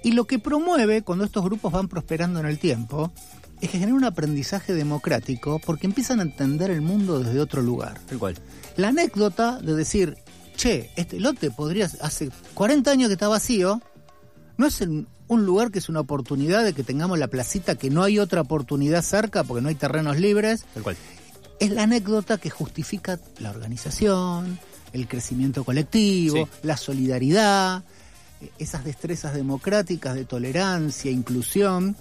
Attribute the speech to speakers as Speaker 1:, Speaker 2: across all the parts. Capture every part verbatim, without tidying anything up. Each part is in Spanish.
Speaker 1: Y lo que promueve cuando estos grupos van prosperando en el tiempo es que genera un aprendizaje democrático porque empiezan a entender el mundo desde otro lugar.
Speaker 2: Tal cual.
Speaker 1: La anécdota de decir, che, este lote podría, hace cuarenta años que está vacío, no es el, un lugar que es una oportunidad de que tengamos la placita, que no hay otra oportunidad cerca porque no hay terrenos libres.
Speaker 2: Tal cual.
Speaker 1: Es la anécdota que justifica la organización, el crecimiento colectivo, sí. la solidaridad, esas destrezas democráticas de tolerancia, inclusión,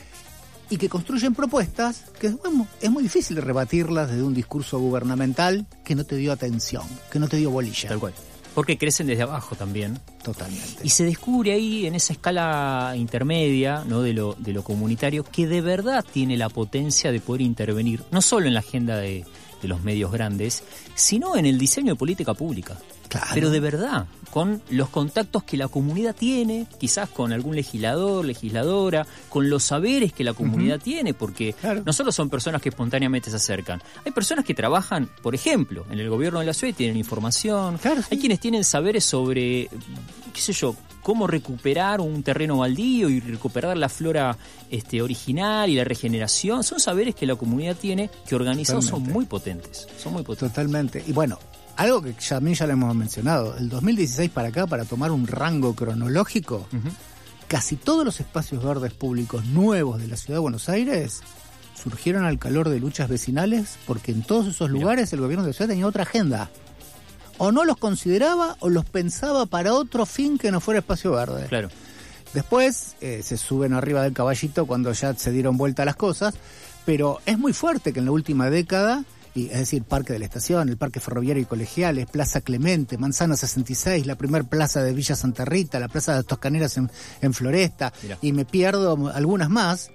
Speaker 1: y que construyen propuestas que bueno, es muy difícil rebatirlas desde un discurso gubernamental que no te dio atención, que no te dio bolilla.
Speaker 2: Tal cual. Porque crecen desde abajo también.
Speaker 1: Totalmente.
Speaker 2: Y se descubre ahí, en esa escala intermedia, ¿no?, de lo, de lo comunitario, que de verdad tiene la potencia de poder intervenir, no solo en la agenda de, de los medios grandes, sino en el diseño de política pública.
Speaker 1: Claro.
Speaker 2: Pero de verdad, con los contactos que la comunidad tiene, quizás con algún legislador, legisladora, con los saberes que la comunidad uh-huh. tiene, porque claro. no solo son personas que espontáneamente se acercan, hay personas que trabajan, por ejemplo, en el gobierno de la ciudad y tienen información,
Speaker 1: claro, sí.
Speaker 2: hay quienes tienen saberes sobre, qué sé yo, cómo recuperar un terreno baldío y recuperar la flora este, original y la regeneración. Son saberes que la comunidad tiene, que organizados Totalmente. son muy potentes, son muy potentes.
Speaker 1: Totalmente. Y bueno, algo que ya, a mí ya lo hemos mencionado, el dos mil dieciséis para acá, para tomar un rango cronológico, uh-huh. casi todos los espacios verdes públicos nuevos de la ciudad de Buenos Aires surgieron al calor de luchas vecinales porque en todos esos lugares Mira. el gobierno de la ciudad tenía otra agenda. O no los consideraba o los pensaba para otro fin que no fuera espacio verde.
Speaker 2: Claro.
Speaker 1: Después eh, se suben arriba del caballito cuando ya se dieron vuelta las cosas, pero es muy fuerte que en la última década, y, es decir, Parque de la Estación, el Parque Ferroviario y Colegiales, Plaza Clemente, Manzana sesenta y seis, la primer plaza de Villa Santa Rita, la Plaza de las Toscaneras en, en Floresta, Mira. y me pierdo algunas más,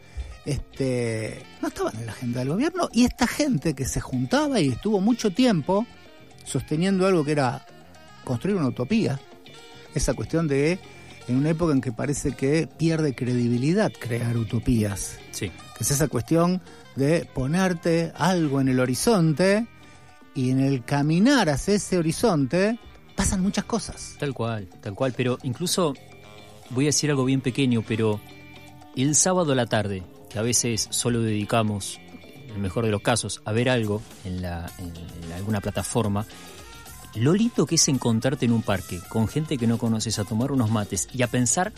Speaker 1: este, no estaban en la agenda del gobierno, y esta gente que se juntaba y estuvo mucho tiempo sosteniendo algo que era construir una utopía, esa cuestión de, en una época en que parece que pierde credibilidad crear utopías,
Speaker 2: sí.
Speaker 1: que es esa cuestión de ponerte algo en el horizonte y en el caminar hacia ese horizonte pasan muchas cosas.
Speaker 2: Tal cual, tal cual, pero incluso voy a decir algo bien pequeño, pero el sábado a la tarde, que a veces solo dedicamos, en el mejor de los casos, a ver algo en, la, en, en alguna plataforma, lo lindo que es encontrarte en un parque con gente que no conoces, a tomar unos mates y a pensar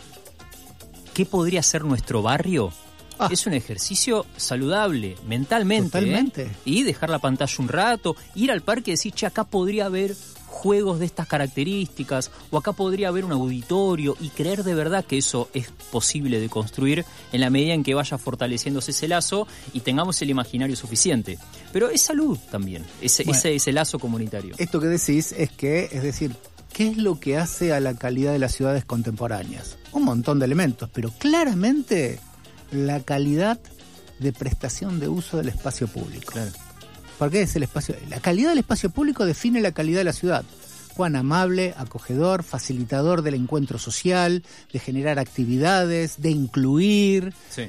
Speaker 2: qué podría ser nuestro barrio. Ah. Es un ejercicio saludable, mentalmente.
Speaker 1: Totalmente.
Speaker 2: ¿eh? Y dejar la pantalla un rato, ir al parque y decir, che, acá podría haber juegos de estas características, o acá podría haber un auditorio, y creer de verdad que eso es posible de construir en la medida en que vaya fortaleciéndose ese lazo y tengamos el imaginario suficiente. Pero es salud también, ese, bueno, ese, ese lazo comunitario.
Speaker 1: Esto que decís es que, es decir, ¿qué es lo que hace a la calidad de las ciudades contemporáneas? Un montón de elementos, pero claramente la calidad de prestación de uso del espacio público.
Speaker 2: Claro.
Speaker 1: ¿Por qué es el espacio? La calidad del espacio público define la calidad de la ciudad. Cuán amable, acogedor, facilitador del encuentro social, de generar actividades, de incluir.
Speaker 2: Sí.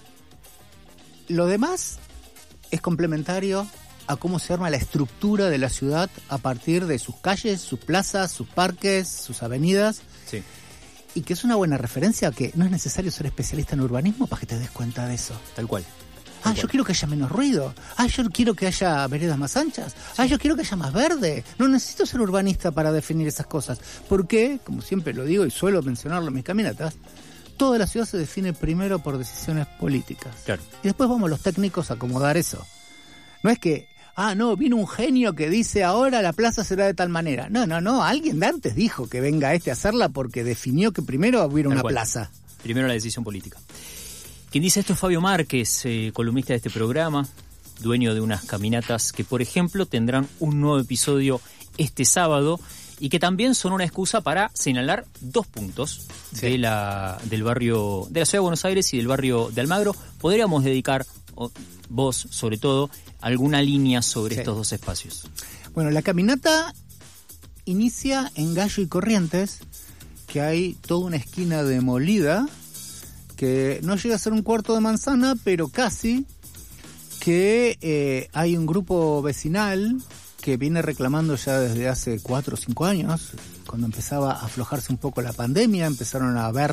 Speaker 1: Lo demás es complementario a cómo se arma la estructura de la ciudad a partir de sus calles, sus plazas, sus parques, sus avenidas.
Speaker 2: Sí.
Speaker 1: Y que es una buena referencia a que no es necesario ser especialista en urbanismo para que te des cuenta de eso.
Speaker 2: Tal cual.
Speaker 1: Ah, yo quiero que haya menos ruido. Ah, yo quiero que haya veredas más anchas. Ah, yo quiero que haya más verde. No necesito ser urbanista para definir esas cosas. Porque, como siempre lo digo y suelo mencionarlo en mis caminatas, toda la ciudad se define primero por decisiones políticas.
Speaker 2: Claro.
Speaker 1: Y después vamos los técnicos a acomodar eso. No es que, ah, no, vino un genio que dice ahora la plaza será de tal manera. No, no, no. Alguien de antes dijo que venga este a hacerla porque definió que primero hubiera una plaza.
Speaker 2: Primero la decisión política. Quien dice esto es Fabio Márquez, eh, columnista de este programa, dueño de unas caminatas que, por ejemplo, tendrán un nuevo episodio este sábado y que también son una excusa para señalar dos puntos sí. de la, del barrio de la ciudad de Buenos Aires y del barrio de Almagro. Podríamos dedicar, o, vos sobre todo, alguna línea sobre sí. estos dos espacios.
Speaker 1: Bueno, la caminata inicia en Gallo y Corrientes, que hay toda una esquina demolida que no llega a ser un cuarto de manzana, pero casi, que eh, hay un grupo vecinal que viene reclamando ya desde hace cuatro o cinco años, cuando empezaba a aflojarse un poco la pandemia, empezaron a ver